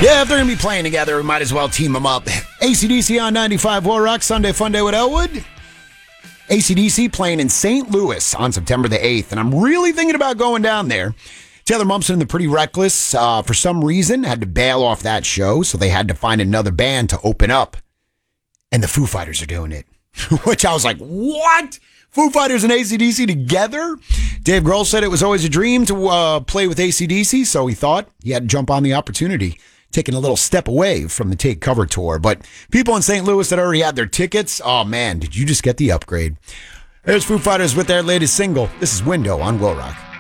Yeah, if they're going to be playing together, we might as well team them up. AC/DC on 95 War Rock, Sunday Fun Day with Elwood. AC/DC playing in St. Louis on September the 8th, and I'm really thinking about going down there. Taylor Momsen and the Pretty Reckless, for some reason, had to bail off that show, so they had to find another band to open up. And the Foo Fighters are doing it. Which I was like, what? Foo Fighters and AC/DC together? Dave Grohl said it was always a dream to play with AC/DC, so he thought he had to jump on the opportunity, taking a little step away from the Take Cover tour. But people in St. Louis that already had their tickets, oh man, did you just get the upgrade? There's Foo Fighters with their latest single. This is Window on Will Rock.